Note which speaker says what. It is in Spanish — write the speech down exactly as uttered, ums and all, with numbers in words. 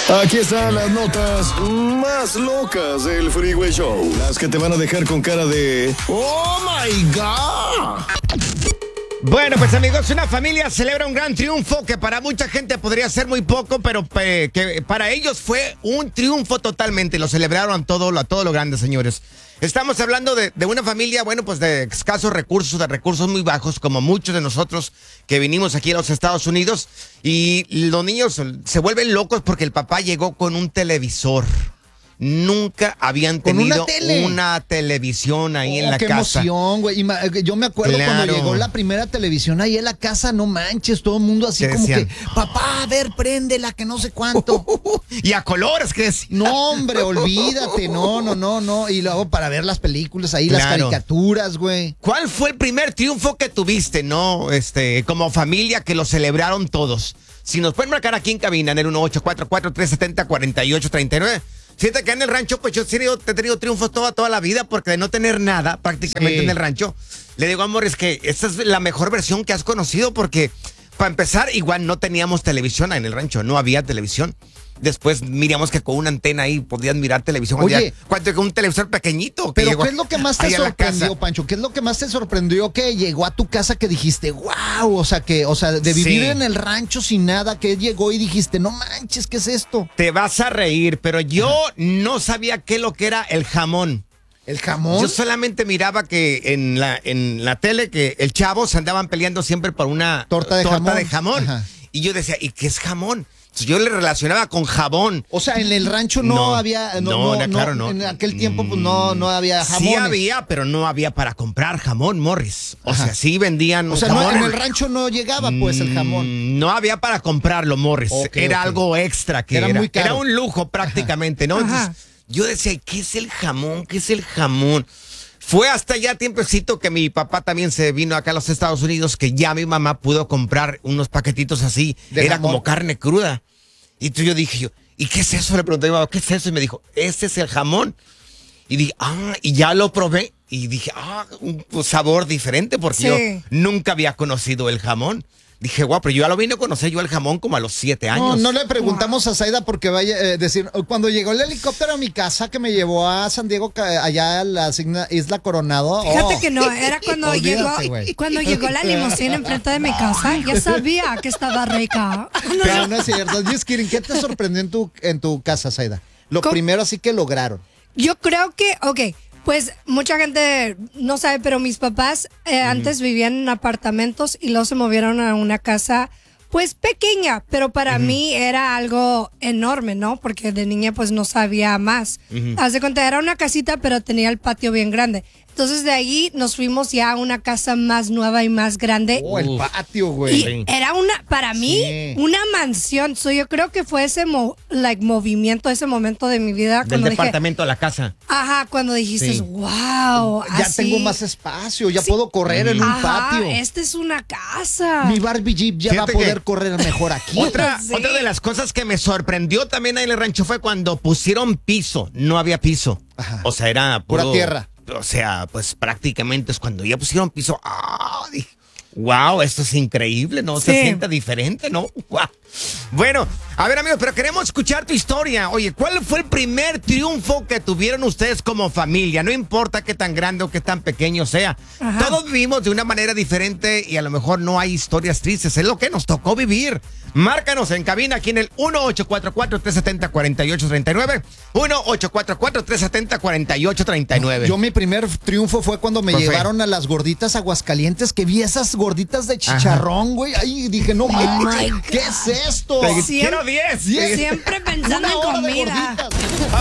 Speaker 1: Aquí están las notas más locas del Freeway Show. Las que te van a dejar con cara de ¡Oh, my God!
Speaker 2: Bueno, pues amigos, una familia celebra un gran triunfo que para mucha gente podría ser muy poco, pero eh, que para ellos fue un triunfo totalmente. Lo celebraron todo, a todo lo grande, señores. Estamos hablando de, de una familia, bueno, pues de escasos recursos, de recursos muy bajos, como muchos de nosotros que vinimos aquí a los Estados Unidos. Y los niños se vuelven locos porque el papá llegó con un televisor. Nunca habían tenido
Speaker 3: una, tele.
Speaker 2: una televisión ahí
Speaker 3: oh,
Speaker 2: en la
Speaker 3: qué
Speaker 2: casa.
Speaker 3: Qué emoción, güey. Yo me acuerdo
Speaker 2: claro.
Speaker 3: cuando llegó la primera televisión ahí en la casa, no manches, todo el mundo así como decían? que, papá, a ver, préndela, que no sé cuánto.
Speaker 2: Uh, uh, uh, y a colores, ¿qué es?
Speaker 3: No, hombre, olvídate, no, no, no, no. Y luego para ver las películas ahí, claro. las caricaturas, güey.
Speaker 2: ¿Cuál fue el primer triunfo que tuviste, no? Este, como familia que lo celebraron todos. Si nos pueden marcar aquí en cabina en el uno ocho cuatro cuatro, tres siete cero, cuatro ocho tres nueve. Fíjate que en el rancho, pues yo he tenido, he tenido triunfos toda, toda la vida, porque de no tener nada prácticamente sí. en el rancho, le digo a Amor, es que esta es la mejor versión que has conocido, porque para empezar, igual no teníamos televisión en el rancho, no había televisión. Después miramos que con una antena ahí podían mirar televisión.
Speaker 3: Oye,
Speaker 2: cuánto con un televisor pequeñito.
Speaker 3: Pero ¿qué es lo que más te sorprendió, Pancho? ¿Qué es lo que más te sorprendió que llegó a tu casa que dijiste, wow, o sea, que, o sea, de vivir sí. en el rancho sin nada, que llegó y dijiste, no manches, ¿qué es esto?
Speaker 2: Te vas a reír, pero yo Ajá. no sabía qué lo que era el jamón.
Speaker 3: ¿El jamón?
Speaker 2: Yo solamente miraba que en la, en la tele que el chavo se andaban peleando siempre por una
Speaker 3: torta de
Speaker 2: torta
Speaker 3: jamón.
Speaker 2: De jamón. Y yo decía, ¿y qué es jamón? Yo le relacionaba con jabón.
Speaker 3: O sea, en el rancho no, no había... No,
Speaker 2: no,
Speaker 3: no,
Speaker 2: no, claro, no.
Speaker 3: En aquel tiempo pues no, no había jamón.
Speaker 2: Sí había, pero no había para comprar jamón, Morris. O Ajá. sea, sí vendían
Speaker 3: O sea, no, en el rancho no llegaba pues el jamón.
Speaker 2: No había para comprarlo, Morris. Okay, era okay. algo extra que era. Era muy caro. Era un lujo prácticamente, Ajá. ¿no? Entonces, Ajá. yo decía, ¿qué es el jamón? ¿Qué es el jamón? Fue hasta ya tiempecito que mi papá también se vino acá a los Estados Unidos, que ya mi mamá pudo comprar unos paquetitos así. Era jamón. Como carne cruda. Y entonces yo dije, yo, ¿y qué es eso? Le pregunté a mi mamá, ¿qué es eso? Y me dijo, este es el jamón. Y dije, ah, y ya lo probé. Y dije, ah, un sabor diferente, porque sí. yo nunca había conocido el jamón. Dije, guau, pero yo ya lo vine a conocer yo el jamón como a los siete años.
Speaker 3: No, no le preguntamos wow. a Zaida porque vaya a eh, decir, cuando llegó el helicóptero a mi casa que me llevó a San Diego, allá a la Isla Coronado.
Speaker 4: Fíjate
Speaker 3: oh.
Speaker 4: que no, era cuando llegó
Speaker 3: wey.
Speaker 4: cuando llegó la limusina enfrente de mi casa, ya sabía que estaba rica.
Speaker 3: No, pero no es cierto, just kidding. ¿Qué te sorprendió en tu, en tu casa, Zaida? Lo ¿Cómo? Primero así que lograron.
Speaker 4: Yo creo que, ok, pues mucha gente no sabe, pero mis papás eh, uh-huh. antes vivían en apartamentos y luego se movieron a una casa pues pequeña, pero para uh-huh. mí era algo enorme, ¿no? Porque de niña pues no sabía más. Uh-huh. Haz de cuenta, era una casita, pero tenía el patio bien grande. Entonces de ahí nos fuimos ya a una casa más nueva y más grande.
Speaker 3: Oh, el patio, güey.
Speaker 4: Y era una, para mí, sí. una mansión. So, yo creo que fue ese mo, like, movimiento, ese momento de mi vida.
Speaker 2: Del departamento dije, a la casa.
Speaker 4: Ajá, cuando dijiste, sí. wow.
Speaker 3: Ya
Speaker 4: así.
Speaker 3: tengo más espacio, ya sí. puedo correr mm. en un
Speaker 4: Ajá,
Speaker 3: patio.
Speaker 4: Esta es una casa.
Speaker 3: Mi Barbie Jeep ya Fíjate va a poder correr mejor aquí.
Speaker 2: Otra, sí. otra de las cosas que me sorprendió también ahí en el rancho fue cuando pusieron piso. No había piso. Ajá. O sea, era puro,
Speaker 3: pura tierra.
Speaker 2: O sea, pues prácticamente es cuando ya pusieron piso. ¡Ah! Dije, wow, esto es increíble, ¿no? Se sí. siente diferente, ¿no? Wow. Bueno, a ver, amigos, pero queremos escuchar tu historia. Oye, ¿cuál fue el primer triunfo que tuvieron ustedes como familia? No importa qué tan grande o qué tan pequeño sea. Ajá. Todos vivimos de una manera diferente y a lo mejor no hay historias tristes. Es lo que nos tocó vivir. Márcanos en cabina aquí en el uno ocho cuatro cuatro, tres siete cero, cuatro ocho tres nueve. uno ocho cuatro cuatro, tres siete cero, cuatro ocho tres nueve.
Speaker 3: Yo mi primer triunfo fue cuando me llevaron fue? a las gorditas Aguascalientes, que vi esas gorditas de chicharrón, güey. Ahí dije, no, oh ¿qué es esto?
Speaker 2: Quiero diez.
Speaker 4: Siempre pensando en comida.